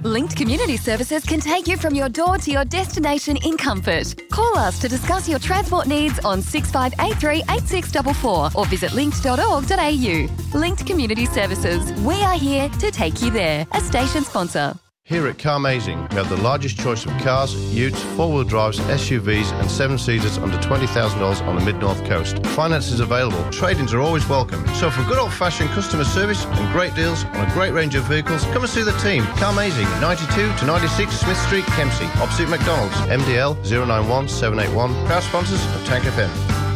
Linked Community Services can take you from your door to your destination in comfort. Call us to discuss your transport needs on 6583 8644 or visit linked.org.au. Linked Community Services. We are here to take you there. A station sponsor. Here at Carmazing, we have the largest choice of cars, utes, four-wheel drives, SUVs and seven-seaters under $20,000 on the Mid-North Coast. Finance is available. Trade-ins are always welcome. So for good old-fashioned customer service and great deals on a great range of vehicles, come and see the team. Carmazing, 92 to 96 Smith Street, Kempsey, opposite McDonald's. MDL 091 781. Proud sponsors of Tank FM.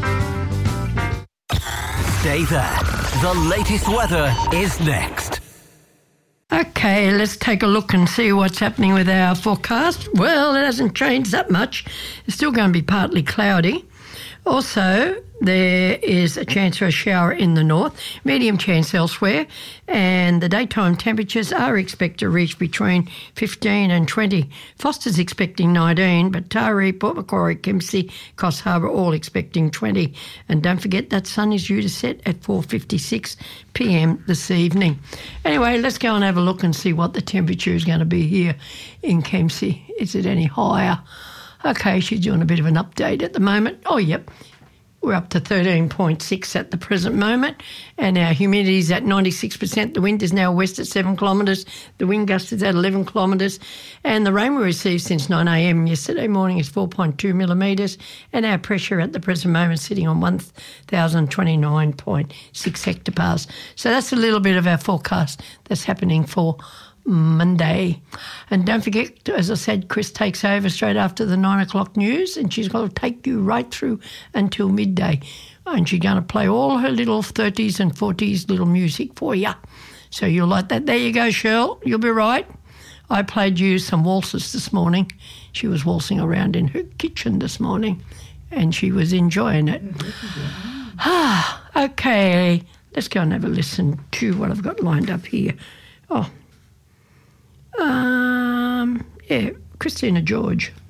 Stay there. The latest weather is next. Okay, let's take a look and see what's happening with our forecast. Well, it hasn't changed that much. It's still going to be partly cloudy. Also, there is a chance for a shower in the north, medium chance elsewhere, and the daytime temperatures are expected to reach between 15 and 20. Foster's expecting 19, but Taree, Port Macquarie, Kempsey, Coffs Harbour all expecting 20. And don't forget that sun is due to set at 4:56 p.m. this evening. Anyway, let's go and have a look and see what the temperature is going to be here in Kempsey. Is it any higher? Okay, she's doing a bit of an update at the moment. Oh, yep. We're up to 13.6 at the present moment, and our humidity is at 96%. The wind is now west at 7 kilometres. The wind gust is at 11 kilometres. And the rain we received since 9 a.m. yesterday morning is 4.2 millimetres, and our pressure at the present moment is sitting on 1,029.6 hectopascals. So that's a little bit of our forecast that's happening for Monday. And don't forget, as I said, Chris takes over straight after the 9 o'clock news, and she's going to take you right through until midday. And she's going to play all her little 30s and 40s little music for you. So you'll like that. There you go, Cheryl. You'll be right. I played you some waltzes this morning. She was waltzing around in her kitchen this morning, and she was enjoying it. Okay, let's go and have a listen to what I've got lined up here. Yeah, Christina George.